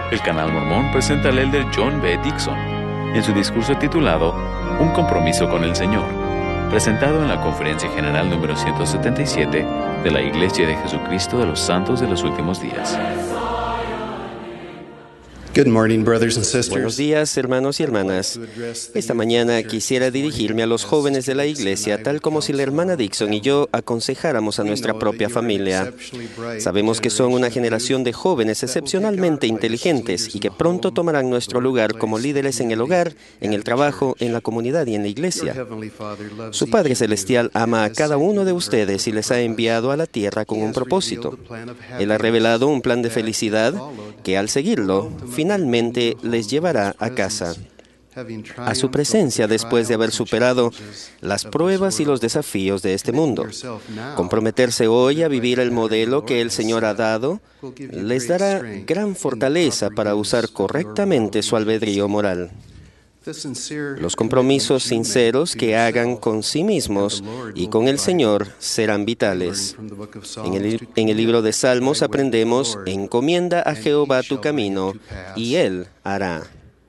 El Canal Mormón presenta al elder John B. Dixon en su discurso titulado Un compromiso con el Señor, presentado en la Conferencia General número 177 de la Iglesia de Jesucristo de los Santos de los Últimos Días. Good morning, brothers and sisters. Buenos días, hermanos y hermanas. Esta mañana quisiera dirigirme a los jóvenes de la iglesia, tal como si la hermana Dixon y yo aconsejáramos a nuestra propia familia. Sabemos que son una generación de jóvenes excepcionalmente inteligentes y que pronto tomarán nuestro lugar como líderes en el hogar, en el trabajo, en la comunidad y en la iglesia. Su Padre Celestial ama a cada uno de ustedes y les ha enviado a la tierra con un propósito. Él ha revelado un plan de felicidad que, al seguirlo, finalmente les llevará a casa, a su presencia después de haber superado las pruebas y los desafíos de este mundo. Comprometerse hoy a vivir el modelo que el Señor ha dado les dará gran fortaleza para usar correctamente su albedrío moral. Los compromisos sinceros que hagan con sí mismos y con el Señor serán vitales. En el libro de Salmos aprendemos: encomienda a Jehová tu camino y Él hará.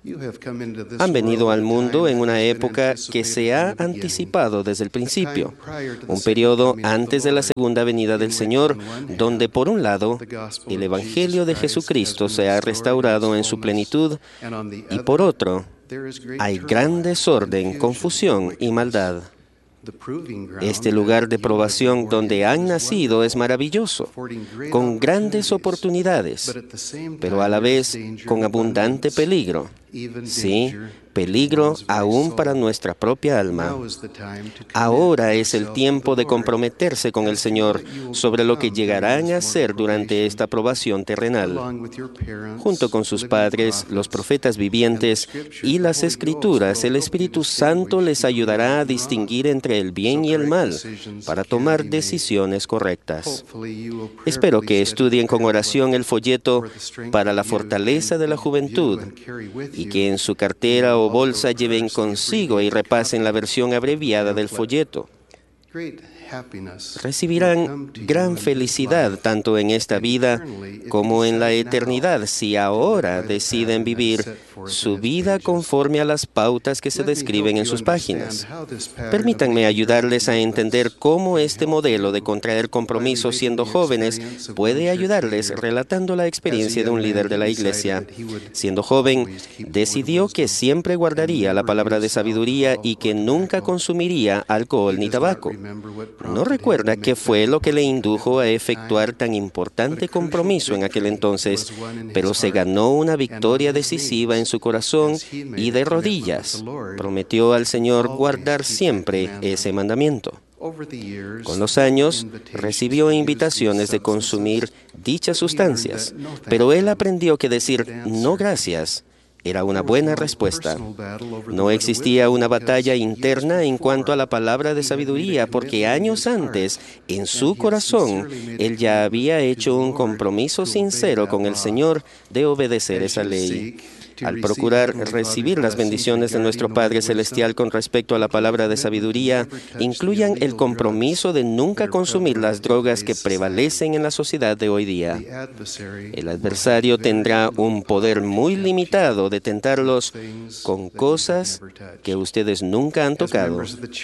Han venido al mundo en una época que se ha anticipado desde el principio, un periodo antes de la segunda venida del Señor, donde por un lado el Evangelio de Jesucristo se ha restaurado en su plenitud y por otro hay gran desorden, confusión y maldad. Este lugar de probación donde han nacido es maravilloso, con grandes oportunidades, pero a la vez con abundante peligro. Sí, peligro aún para nuestra propia alma. Ahora es el tiempo de comprometerse con el Señor sobre lo que llegarán a hacer durante esta probación terrenal. Junto con sus padres, los profetas vivientes y las Escrituras, el Espíritu Santo les ayudará a distinguir entre el bien y el mal para tomar decisiones correctas. Espero que estudien con oración el folleto para la fortaleza de la juventud y que en su cartera o bolsa lleven consigo y repasen la versión abreviada del folleto. Recibirán gran felicidad tanto en esta vida como en la eternidad si ahora deciden vivir su vida conforme a las pautas que se describen en sus páginas. Permítanme ayudarles a entender cómo este modelo de contraer compromisos siendo jóvenes puede ayudarles relatando la experiencia de un líder de la iglesia. Siendo joven, decidió que siempre guardaría la palabra de sabiduría y que nunca consumiría alcohol ni tabaco. No recuerda qué fue lo que le indujo a efectuar tan importante compromiso en aquel entonces, pero se ganó una victoria decisiva en su corazón y de rodillas prometió al Señor guardar siempre ese mandamiento. Con los años, recibió invitaciones de consumir dichas sustancias, pero él aprendió que decir no gracias era una buena respuesta. No existía una batalla interna en cuanto a la palabra de sabiduría, porque años antes, en su corazón, él ya había hecho un compromiso sincero con el Señor de obedecer esa ley. Al procurar recibir las bendiciones de nuestro Padre Celestial con respecto a la palabra de sabiduría, incluyan el compromiso de nunca consumir las drogas que prevalecen en la sociedad de hoy día. El adversario tendrá un poder muy limitado de tentarlos con cosas que ustedes nunca han tocado.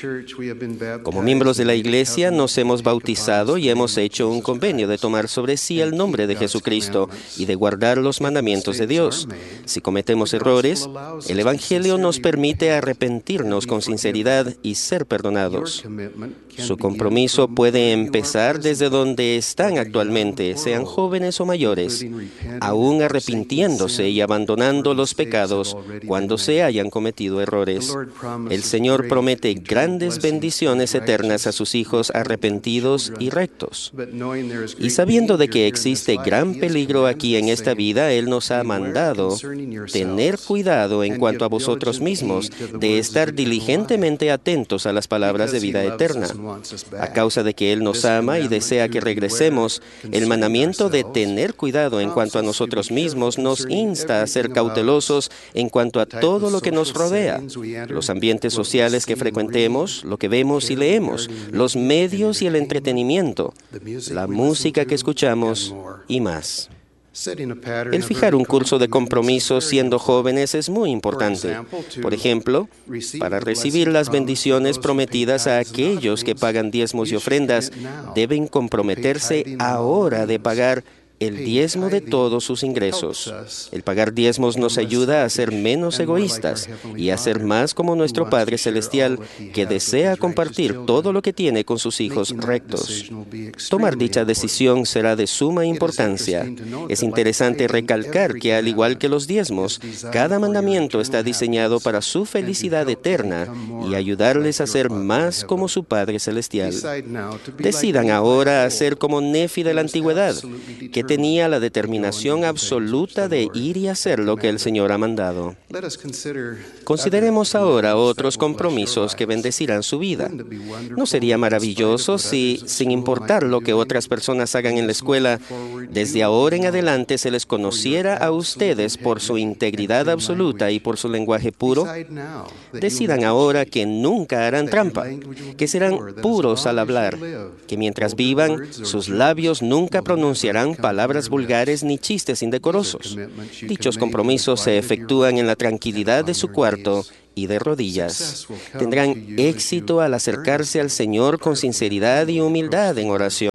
Como miembros de la iglesia, nos hemos bautizado y hemos hecho un convenio de tomar sobre sí el nombre de Jesucristo y de guardar los mandamientos de Dios. Si cometemos errores, el Evangelio nos permite arrepentirnos con sinceridad y ser perdonados. Su compromiso puede empezar desde donde están actualmente, sean jóvenes o mayores, aún arrepintiéndose y abandonando los pecados cuando se hayan cometido errores. El Señor promete grandes bendiciones eternas a sus hijos arrepentidos y rectos. Y sabiendo de que existe gran peligro aquí en esta vida, Él nos ha mandado tener cuidado en cuanto a vosotros mismos, de estar diligentemente atentos a las palabras de vida eterna. A causa de que Él nos ama y desea que regresemos, el mandamiento de tener cuidado en cuanto a nosotros mismos nos insta a ser cautelosos en cuanto a todo lo que nos rodea, los ambientes sociales que frecuentemos, lo que vemos y leemos, los medios y el entretenimiento, la música que escuchamos y más. El fijar un curso de compromiso siendo jóvenes es muy importante. Por ejemplo, para recibir las bendiciones prometidas a aquellos que pagan diezmos y ofrendas, deben comprometerse ahora de pagar el diezmo de todos sus ingresos. El pagar diezmos nos ayuda a ser menos egoístas y a ser más como nuestro Padre Celestial, que desea compartir todo lo que tiene con sus hijos rectos. Tomar dicha decisión será de suma importancia. Es interesante recalcar que, al igual que los diezmos, cada mandamiento está diseñado para su felicidad eterna y ayudarles a ser más como su Padre Celestial. Decidan ahora a ser como Nefi de la antigüedad, que tenía la determinación absoluta de ir y hacer lo que el Señor ha mandado. Consideremos ahora otros compromisos que bendecirán su vida. ¿No sería maravilloso si, sin importar lo que otras personas hagan en la escuela, desde ahora en adelante se les conociera a ustedes por su integridad absoluta y por su lenguaje puro? Decidan ahora que nunca harán trampa, que serán puros al hablar, que mientras vivan, sus labios nunca pronunciarán palabras vulgares ni chistes indecorosos. Dichos compromisos se efectúan en la tranquilidad de su cuarto y de rodillas. Tendrán éxito al acercarse al Señor con sinceridad y humildad en oración.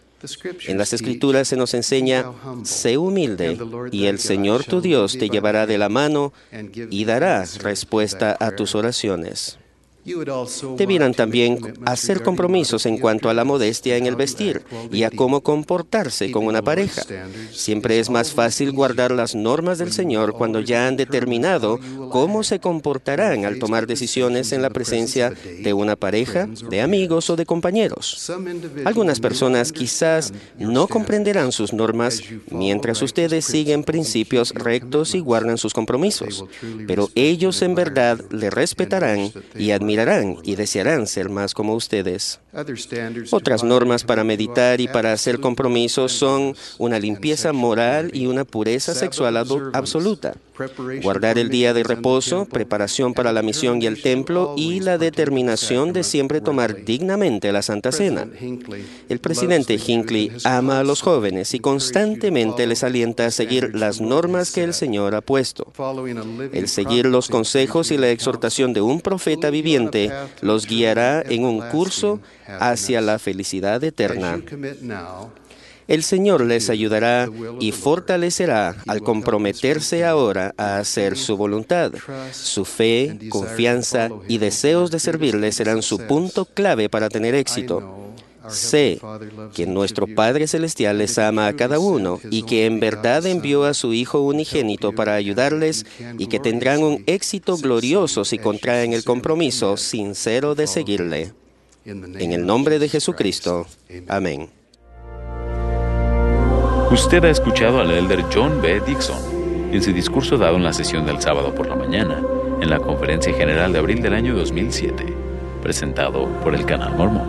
En las Escrituras se nos enseña: sé humilde, y el Señor tu Dios te llevará de la mano y dará respuesta a tus oraciones. Debieran también hacer compromisos en cuanto a la modestia en el vestir y a cómo comportarse con una pareja. Siempre es más fácil guardar las normas del Señor cuando ya han determinado cómo se comportarán al tomar decisiones en la presencia de una pareja, de amigos o de compañeros. Algunas personas quizás no comprenderán sus normas mientras ustedes siguen principios rectos y guardan sus compromisos, pero ellos en verdad le respetarán y admirarán y desearán ser más como ustedes. Otras normas para meditar y para hacer compromisos son una limpieza moral y una pureza sexual absoluta, guardar el día de reposo, preparación para la misión y el templo, y la determinación de siempre tomar dignamente la Santa Cena. El presidente Hinckley ama a los jóvenes y constantemente les alienta a seguir las normas que el Señor ha puesto. El seguir los consejos y la exhortación de un profeta viviente los guiará en un curso hacia la felicidad eterna. El Señor les ayudará y fortalecerá al comprometerse ahora a hacer su voluntad. Su fe, confianza y deseos de servirle serán su punto clave para tener éxito. Sé que nuestro Padre Celestial les ama a cada uno y que en verdad envió a su Hijo unigénito para ayudarles, y que tendrán un éxito glorioso si contraen el compromiso sincero de seguirle. En el nombre de Jesucristo. Amén. Usted ha escuchado al elder John B. Dixon en su discurso dado en la sesión del sábado por la mañana en la Conferencia General de abril del año 2007, presentado por el Canal Mormón.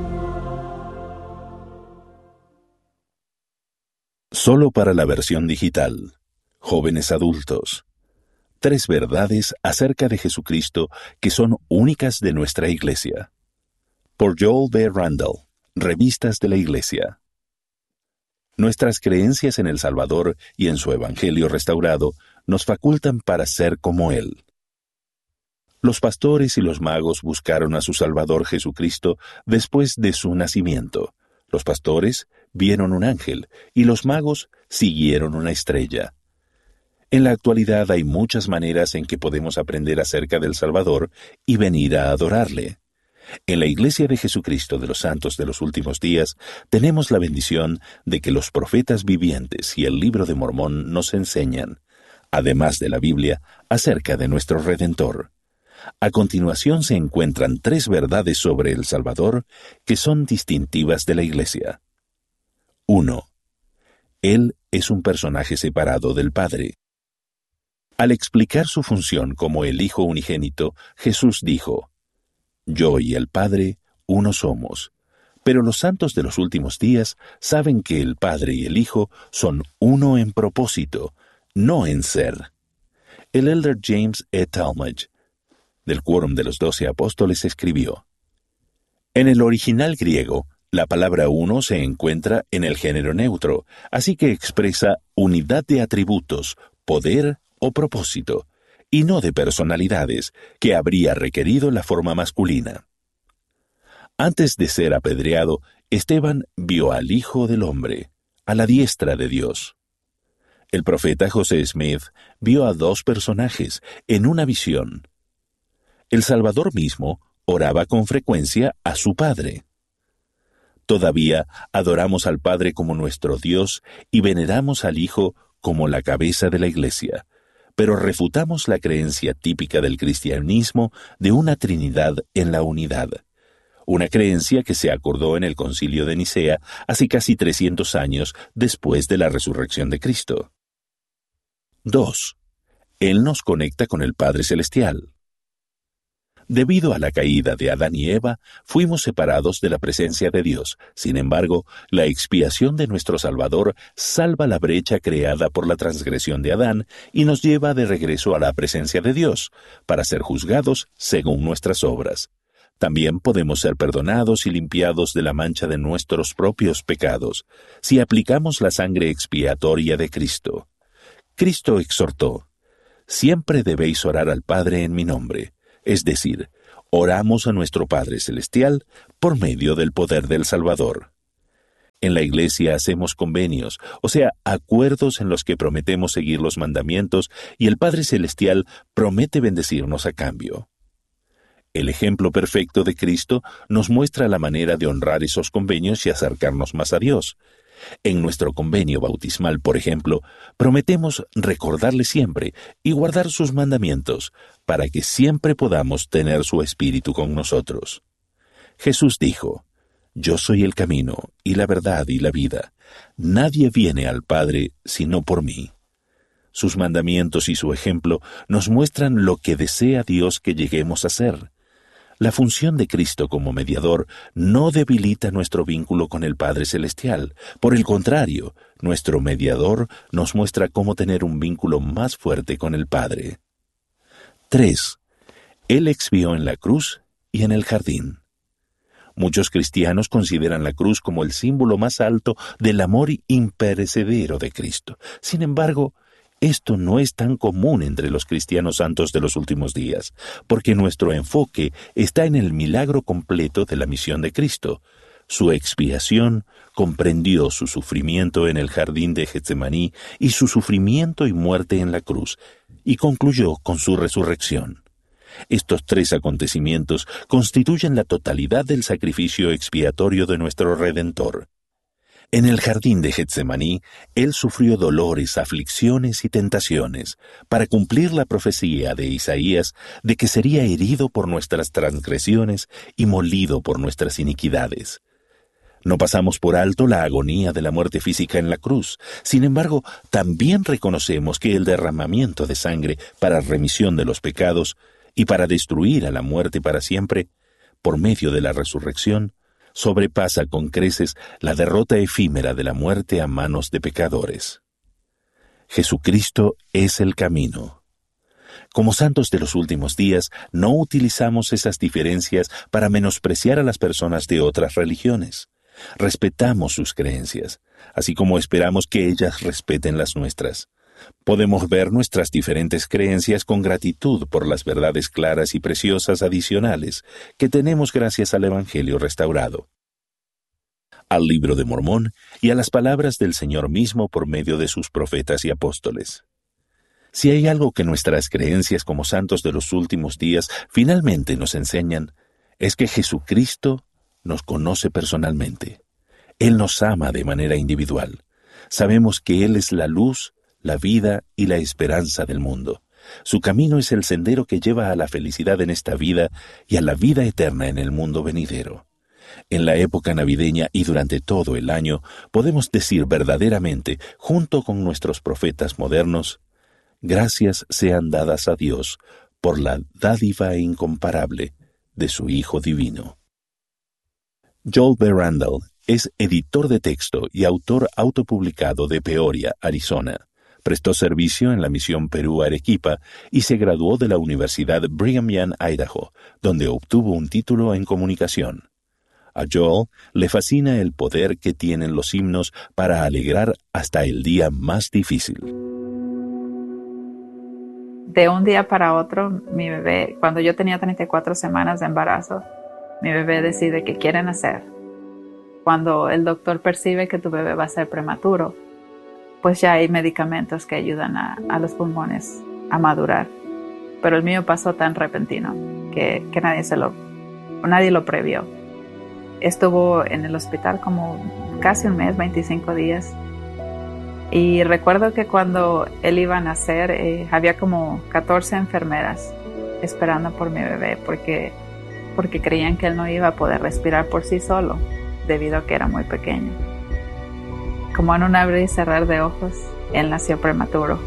Solo para la versión digital. Jóvenes adultos. 3 verdades acerca de Jesucristo que son únicas de nuestra Iglesia. Por Joel B. Randall, Revistas de la Iglesia. Nuestras creencias en el Salvador y en su Evangelio restaurado nos facultan para ser como Él. Los pastores y los magos buscaron a su Salvador Jesucristo después de su nacimiento. Los pastores vieron un ángel y los magos siguieron una estrella. En la actualidad hay muchas maneras en que podemos aprender acerca del Salvador y venir a adorarle. En la Iglesia de Jesucristo de los Santos de los Últimos Días tenemos la bendición de que los profetas vivientes y el Libro de Mormón nos enseñan, además de la Biblia, acerca de nuestro Redentor. A continuación se encuentran 3 verdades sobre el Salvador que son distintivas de la Iglesia. 1. Él es un personaje separado del Padre. Al explicar su función como el Hijo unigénito, Jesús dijo: Yo y el Padre uno somos, pero los santos de los últimos días saben que el Padre y el Hijo son uno en propósito, no en ser. El elder James E. Talmage, del Quórum de los 12 Apóstoles, escribió: En el original griego, La palabra uno se encuentra en el género neutro, así que expresa unidad de atributos, poder o propósito, y no de personalidades, que habría requerido la forma masculina. Antes de ser apedreado, Esteban vio al Hijo del Hombre, a la diestra de Dios. El profeta José Smith vio a dos personajes en una visión. El Salvador mismo oraba con frecuencia a su Padre. Todavía adoramos al Padre como nuestro Dios y veneramos al Hijo como la cabeza de la Iglesia, pero refutamos la creencia típica del cristianismo de una Trinidad en la unidad, una creencia que se acordó en el Concilio de Nicea hace casi 300 años después de la resurrección de Cristo. 2. Él nos conecta con el Padre Celestial. Debido a la caída de Adán y Eva, fuimos separados de la presencia de Dios. Sin embargo, la expiación de nuestro Salvador salva la brecha creada por la transgresión de Adán y nos lleva de regreso a la presencia de Dios, para ser juzgados según nuestras obras. También podemos ser perdonados y limpiados de la mancha de nuestros propios pecados, si aplicamos la sangre expiatoria de Cristo. Cristo exhortó: «Siempre debéis orar al Padre en mi nombre». Es decir, oramos a nuestro Padre Celestial por medio del poder del Salvador. En la Iglesia hacemos convenios, o sea, acuerdos en los que prometemos seguir los mandamientos y el Padre Celestial promete bendecirnos a cambio. El ejemplo perfecto de Cristo nos muestra la manera de honrar esos convenios y acercarnos más a Dios. En nuestro convenio bautismal, por ejemplo, prometemos recordarle siempre y guardar sus mandamientos, para que siempre podamos tener su Espíritu con nosotros. Jesús dijo: «Yo soy el camino, y la verdad y la vida. Nadie viene al Padre sino por mí». Sus mandamientos y su ejemplo nos muestran lo que desea Dios que lleguemos a ser. La función de Cristo como mediador no debilita nuestro vínculo con el Padre Celestial. Por el contrario, nuestro mediador nos muestra cómo tener un vínculo más fuerte con el Padre. 3. Él expió en la cruz y en el jardín. Muchos cristianos consideran la cruz como el símbolo más alto del amor imperecedero de Cristo. Sin embargo, esto no es tan común entre los cristianos santos de los últimos días, porque nuestro enfoque está en el milagro completo de la misión de Cristo. Su expiación comprendió su sufrimiento en el jardín de Getsemaní y su sufrimiento y muerte en la cruz, y concluyó con su resurrección. Estos 3 acontecimientos constituyen la totalidad del sacrificio expiatorio de nuestro Redentor. En el jardín de Getsemaní, Él sufrió dolores, aflicciones y tentaciones, para cumplir la profecía de Isaías de que sería herido por nuestras transgresiones y molido por nuestras iniquidades. No pasamos por alto la agonía de la muerte física en la cruz. Sin embargo, también reconocemos que el derramamiento de sangre para remisión de los pecados y para destruir a la muerte para siempre, por medio de la resurrección, sobrepasa con creces la derrota efímera de la muerte a manos de pecadores. Jesucristo es el camino. Como santos de los últimos días, no utilizamos esas diferencias para menospreciar a las personas de otras religiones. Respetamos sus creencias, así como esperamos que ellas respeten las nuestras. Podemos ver nuestras diferentes creencias con gratitud por las verdades claras y preciosas adicionales que tenemos gracias al Evangelio restaurado, al Libro de Mormón y a las palabras del Señor mismo por medio de sus profetas y apóstoles. Si hay algo que nuestras creencias como santos de los últimos días finalmente nos enseñan, es que Jesucristo nos conoce personalmente. Él nos ama de manera individual. Sabemos que Él es la luz, la vida y la esperanza del mundo. Su camino es el sendero que lleva a la felicidad en esta vida y a la vida eterna en el mundo venidero. En la época navideña y durante todo el año podemos decir verdaderamente, junto con nuestros profetas modernos: gracias sean dadas a Dios por la dádiva incomparable de su Hijo Divino. Joel B. Randall es editor de texto y autor autopublicado de Peoria, Arizona. Prestó servicio en la misión Perú-Arequipa y se graduó de la Universidad Brigham Young, Idaho, donde obtuvo un título en comunicación. A Joel le fascina el poder que tienen los himnos para alegrar hasta el día más difícil. De un día para otro, mi bebé, cuando yo tenía 34 semanas de embarazo, mi bebé decide que quiere nacer. Cuando el doctor percibe que tu bebé va a ser prematuro, pues ya hay medicamentos que ayudan a los pulmones a madurar. Pero el mío pasó tan repentino que nadie lo previó. Estuvo en el hospital como casi un mes, 25 días. Y recuerdo que cuando él iba a nacer, había como 14 enfermeras esperando por mi bebé porque creían que él no iba a poder respirar por sí solo debido a que era muy pequeño. Como en un abrir y cerrar de ojos, él nació prematuro.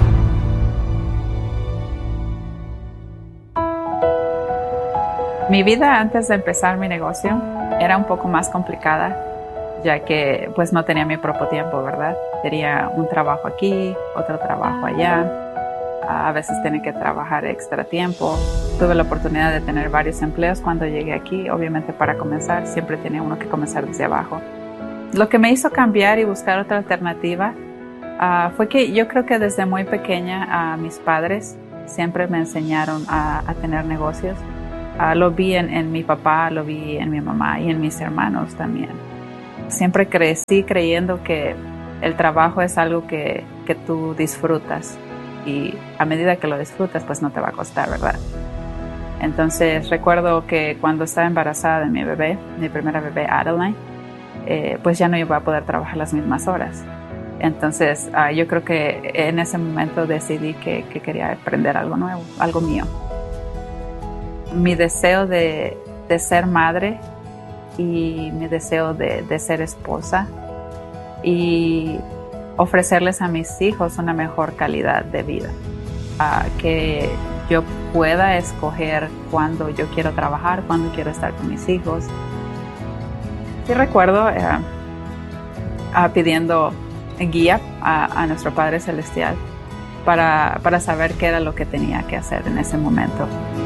Mi vida antes de empezar mi negocio era un poco más complicada, ya que pues no tenía mi propio tiempo, ¿verdad? Tenía un trabajo aquí, otro trabajo allá. A veces tenía que trabajar extra tiempo. Tuve la oportunidad de tener varios empleos cuando llegué aquí. Obviamente para comenzar, siempre tenía uno que comenzar desde abajo. Lo que me hizo cambiar y buscar otra alternativa fue que yo creo que desde muy pequeña mis padres siempre me enseñaron a tener negocios. Lo vi en mi papá, lo vi en mi mamá y en mis hermanos también. Siempre crecí creyendo que el trabajo es algo que tú disfrutas y a medida que lo disfrutas pues no te va a costar, ¿verdad? Entonces recuerdo que cuando estaba embarazada de mi bebé, mi primera bebé Adeline, pues ya no iba a poder trabajar las mismas horas. Entonces yo creo que en ese momento decidí que quería aprender algo nuevo, algo mío. Mi deseo de ser madre y mi deseo de ser esposa y ofrecerles a mis hijos una mejor calidad de vida, que yo pueda escoger cuándo yo quiero trabajar, cuándo quiero estar con mis hijos. Sí recuerdo pidiendo guía a nuestro Padre Celestial para saber qué era lo que tenía que hacer en ese momento.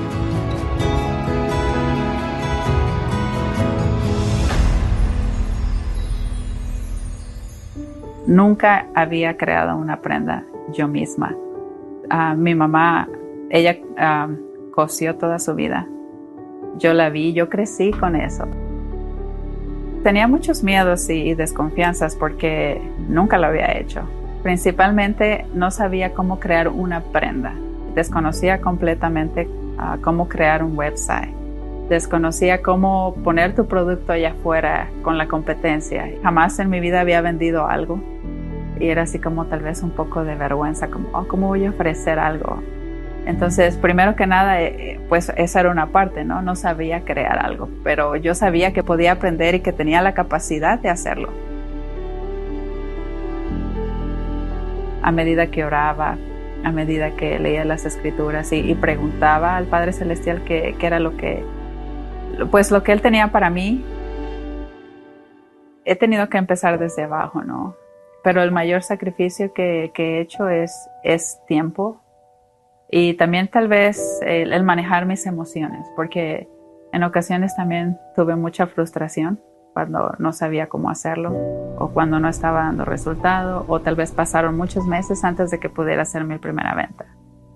Nunca había creado una prenda yo misma. Mi mamá, ella cosió toda su vida. Yo la vi, yo crecí con eso. Tenía muchos miedos y desconfianzas porque nunca lo había hecho. Principalmente no sabía cómo crear una prenda. Desconocía completamente cómo crear un website. Desconocía cómo poner tu producto allá afuera con la competencia. Jamás en mi vida había vendido algo. Y era así como tal vez un poco de vergüenza, como, ¿cómo voy a ofrecer algo? Entonces, primero que nada, pues esa era una parte, ¿no? No sabía crear algo, pero yo sabía que podía aprender y que tenía la capacidad de hacerlo. A medida que oraba, a medida que leía las escrituras y preguntaba al Padre Celestial qué era lo que Él tenía para mí, he tenido que empezar desde abajo, ¿no? Pero el mayor sacrificio que he hecho es tiempo y también tal vez el manejar mis emociones, porque en ocasiones también tuve mucha frustración cuando no sabía cómo hacerlo o cuando no estaba dando resultado o tal vez pasaron muchos meses antes de que pudiera hacer mi primera venta.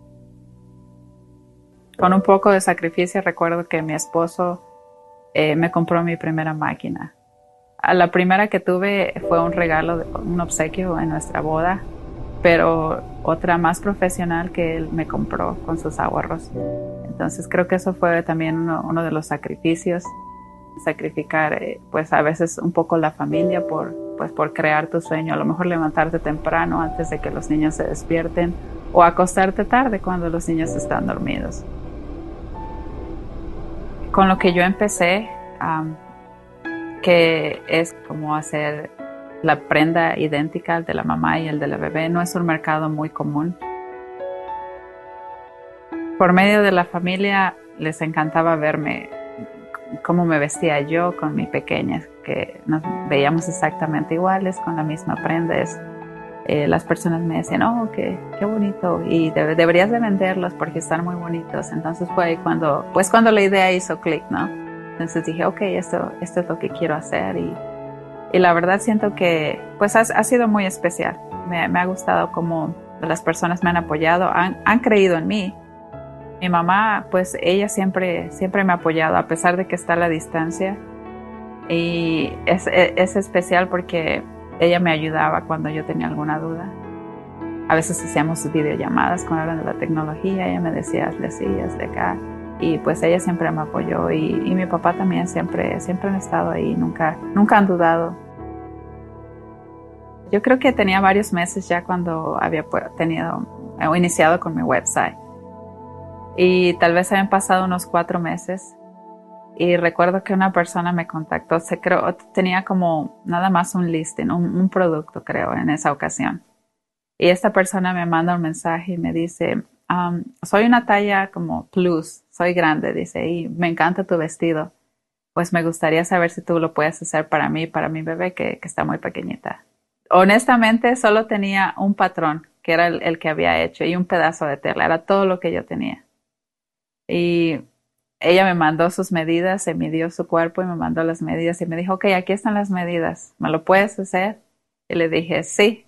Con un poco de sacrificio recuerdo que mi esposo me compró mi primera máquina. La primera que tuve fue un regalo, un obsequio en nuestra boda, pero otra más profesional que él me compró con sus ahorros. Entonces creo que eso fue también uno de los sacrificios, sacrificar pues a veces un poco la familia por crear tu sueño, a lo mejor levantarte temprano antes de que los niños se despierten o acostarte tarde cuando los niños están dormidos. Con lo que yo empecé, que es como hacer la prenda idéntica al de la mamá y el de la bebé, no es un mercado muy común. Por medio de la familia les encantaba verme cómo me vestía yo con mi pequeña, que nos veíamos exactamente iguales con la misma prenda. Las personas me decían, oh, qué bonito, y deberías de venderlos porque están muy bonitos. Entonces fue ahí cuando la idea hizo clic, ¿no? Entonces dije, ok, esto es lo que quiero hacer y la verdad siento que pues ha sido muy especial. Me ha gustado cómo las personas me han apoyado, han creído en mí. Mi mamá, pues ella siempre me ha apoyado a pesar de que está a la distancia. Y es especial porque ella me ayudaba cuando yo tenía alguna duda. A veces hacíamos videollamadas cuando hablan de la tecnología. Ella me decía, hazle así, hazle acá. Y pues ella siempre me apoyó. Y mi papá también siempre han estado ahí. Nunca han dudado. Yo creo que tenía varios meses ya cuando había iniciado con mi website. Y tal vez habían pasado unos 4 meses. Y recuerdo que una persona me contactó, tenía como nada más un listing, un producto creo en esa ocasión. Y esta persona me manda un mensaje y me dice, soy una talla como plus, soy grande, dice, y me encanta tu vestido. Pues me gustaría saber si tú lo puedes hacer para mí, para mi bebé que está muy pequeñita. Honestamente solo tenía un patrón, que era el que había hecho, y un pedazo de tela, era todo lo que yo tenía. Y ella me mandó sus medidas, se midió su cuerpo y me mandó las medidas y me dijo, ok, aquí están las medidas, ¿me lo puedes hacer? Y le dije, sí.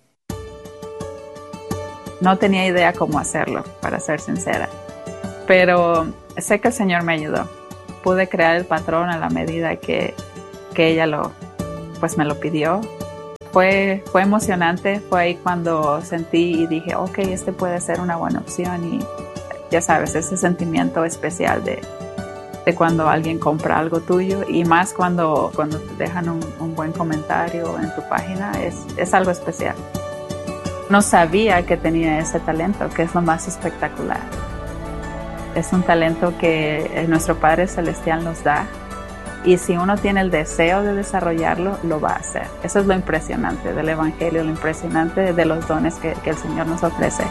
No tenía idea cómo hacerlo, para ser sincera, pero sé que el Señor me ayudó. Pude crear el patrón a la medida que ella me lo pidió. Fue emocionante, fue ahí cuando sentí y dije, ok, este puede ser una buena opción y ya sabes, ese sentimiento especial de cuando alguien compra algo tuyo y más cuando te dejan un buen comentario en tu página, es algo especial. No sabía que tenía ese talento, que es lo más espectacular. Es un talento que nuestro Padre Celestial nos da y si uno tiene el deseo de desarrollarlo, lo va a hacer. Eso es lo impresionante del Evangelio, lo impresionante de los dones que el Señor nos ofrece.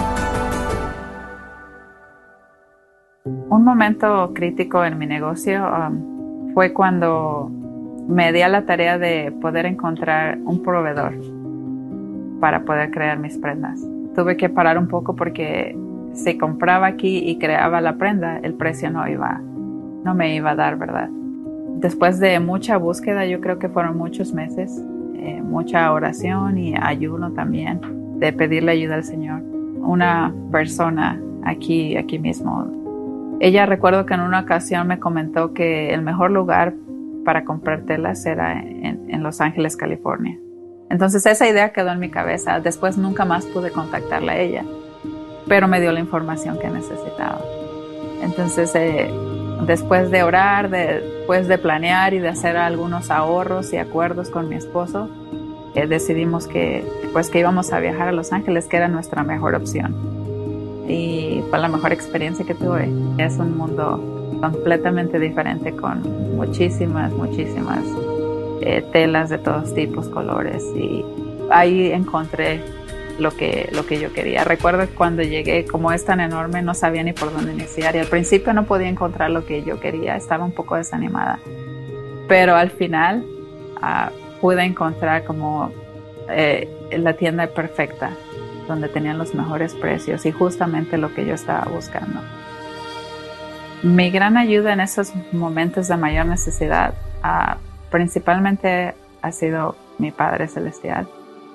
Un momento crítico en mi negocio fue cuando me di a la tarea de poder encontrar un proveedor para poder crear mis prendas. Tuve que parar un poco porque si compraba aquí y creaba la prenda, el precio no me iba a dar, ¿verdad? Después de mucha búsqueda, yo creo que fueron muchos meses, mucha oración y ayuno también, de pedirle ayuda al Señor. Una persona aquí mismo, ella recuerdo que en una ocasión me comentó que el mejor lugar para comprar telas era en Los Ángeles, California. Entonces esa idea quedó en mi cabeza. Después nunca más pude contactarla a ella, pero me dio la información que necesitaba. Entonces después de orar, después de planear y de hacer algunos ahorros y acuerdos con mi esposo, decidimos que íbamos a viajar a Los Ángeles, que era nuestra mejor opción. Y fue la mejor experiencia que tuve. Es un mundo completamente diferente con muchísimas telas de todos tipos, colores, y ahí encontré lo que yo quería. Recuerdo que cuando llegué, como es tan enorme, no sabía ni por dónde iniciar y al principio no podía encontrar lo que yo quería, estaba un poco desanimada, pero al final pude encontrar como la tienda perfecta, donde tenían los mejores precios y justamente lo que yo estaba buscando. Mi gran ayuda en esos momentos de mayor necesidad principalmente ha sido mi Padre Celestial.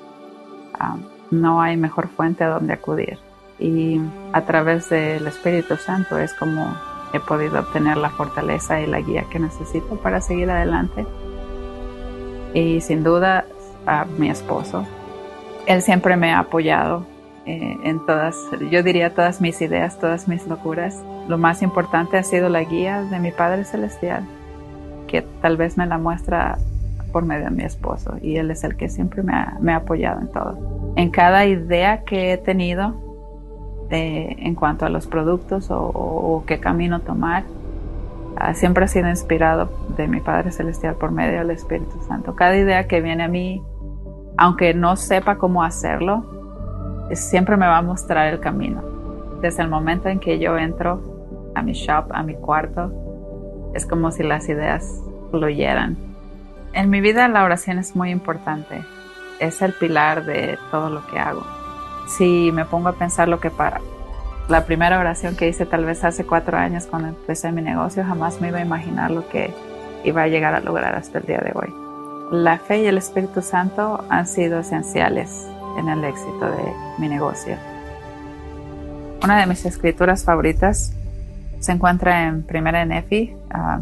No hay mejor fuente a donde acudir y a través del Espíritu Santo es como he podido obtener la fortaleza y la guía que necesito para seguir adelante. Y sin duda mi esposo, él siempre me ha apoyado en todas mis ideas, todas mis locuras. Lo más importante ha sido la guía de mi Padre Celestial, que tal vez me la muestra por medio de mi esposo, y él es el que siempre me ha apoyado en todo. En cada idea que he tenido en cuanto a los productos o qué camino tomar, siempre ha sido inspirado de mi Padre Celestial por medio del Espíritu Santo. Cada idea que viene a mí, aunque no sepa cómo hacerlo, siempre me va a mostrar el camino. Desde el momento en que yo entro a mi shop, a mi cuarto, es como si las ideas fluyeran. En mi vida la oración es muy importante. Es el pilar de todo lo que hago. Si me pongo a pensar la primera oración que hice tal vez hace 4 años cuando empecé mi negocio, jamás me iba a imaginar lo que y va a llegar a lograr hasta el día de hoy. La fe y el Espíritu Santo han sido esenciales en el éxito de mi negocio. Una de mis escrituras favoritas se encuentra en 1 Nefi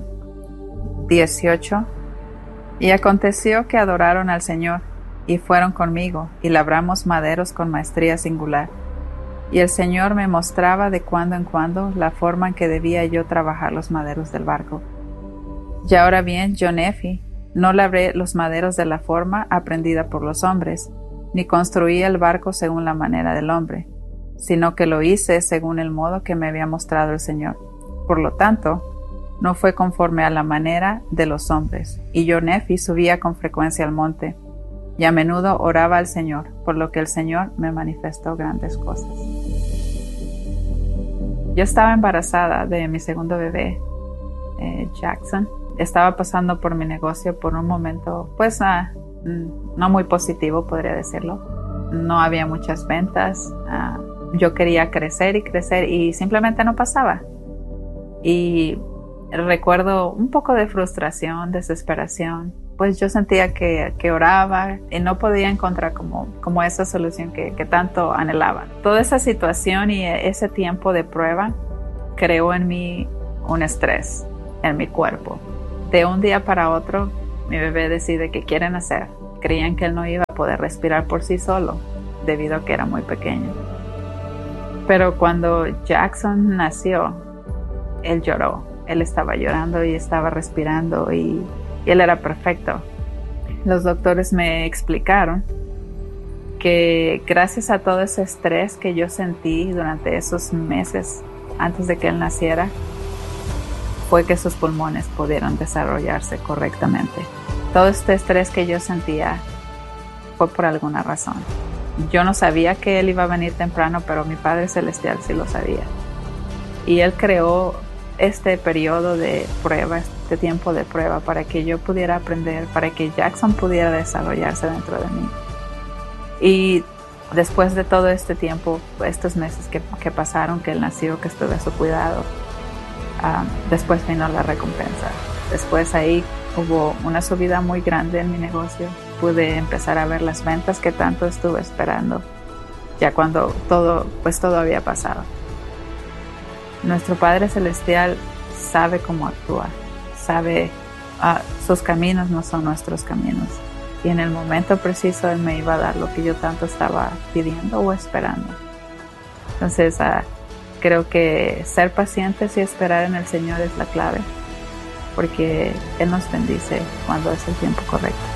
18. Y aconteció que adoraron al Señor y fueron conmigo y labramos maderos con maestría singular. Y el Señor me mostraba de cuando en cuando la forma en que debía yo trabajar los maderos del barco. Y ahora bien, yo Nefi, no labré los maderos de la forma aprendida por los hombres, ni construí el barco según la manera del hombre, sino que lo hice según el modo que me había mostrado el Señor. Por lo tanto, no fue conforme a la manera de los hombres, y yo Nefi subía con frecuencia al monte, y a menudo oraba al Señor, por lo que el Señor me manifestó grandes cosas. Yo estaba embarazada de mi segundo bebé, Jackson. Estaba pasando por mi negocio por un momento, pues no muy positivo, podría decirlo. No había muchas ventas. Yo quería crecer y simplemente no pasaba. Y recuerdo un poco de frustración, desesperación. Pues yo sentía que oraba y no podía encontrar como esa solución que tanto anhelaba. Toda esa situación y ese tiempo de prueba creó en mí un estrés en mi cuerpo. De un día para otro, mi bebé decide que quiere nacer. Creían que él no iba a poder respirar por sí solo, debido a que era muy pequeño. Pero cuando Jackson nació, él lloró. Él estaba llorando y estaba respirando y él era perfecto. Los doctores me explicaron que gracias a todo ese estrés que yo sentí durante esos meses antes de que él naciera, fue que sus pulmones pudieron desarrollarse correctamente. Todo este estrés que yo sentía fue por alguna razón. Yo no sabía que él iba a venir temprano, pero mi Padre Celestial sí lo sabía. Y él creó este periodo de prueba, este tiempo de prueba, para que yo pudiera aprender, para que Jackson pudiera desarrollarse dentro de mí. Y después de todo este tiempo, estos meses que pasaron, que él nació, que estuve a su cuidado, después vino la recompensa. Después ahí hubo una subida muy grande en mi negocio. Pude empezar a ver las ventas que tanto estuve esperando, ya cuando todo había pasado. Nuestro Padre Celestial sabe cómo actuar, sabe sus caminos no son nuestros caminos. Y en el momento preciso Él me iba a dar lo que yo tanto estaba pidiendo o esperando. Entonces, creo que ser pacientes y esperar en el Señor es la clave, porque Él nos bendice cuando es el tiempo correcto.